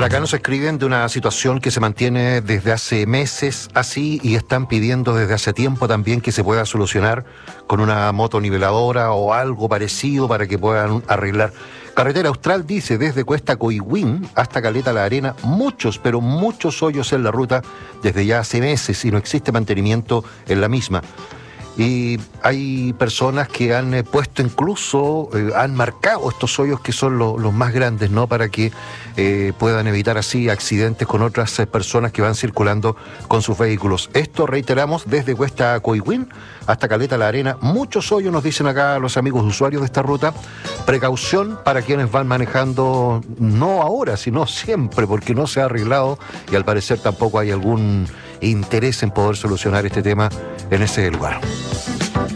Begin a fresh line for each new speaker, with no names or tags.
Por acá nos escriben de una situación que se mantiene desde hace meses así y están pidiendo desde hace tiempo también que se pueda solucionar con una motoniveladora o algo parecido para que puedan arreglar. Carretera Austral dice, desde Cuesta Coihuín hasta Caleta La Arena, muchos, pero muchos hoyos en la ruta desde ya hace meses y no existe mantenimiento en la misma. Y hay personas que han puesto incluso, han marcado estos hoyos que son los más grandes, ¿no? Para que puedan evitar así accidentes con otras personas que van circulando con sus vehículos. Esto, reiteramos, desde Cuesta Coihuín hasta Caleta La Arena. Muchos hoyos, nos dicen acá los amigos usuarios de esta ruta. Precaución para quienes van manejando, no ahora, sino siempre, porque no se ha arreglado y al parecer tampoco hay algún interés en poder solucionar este tema en ese lugar.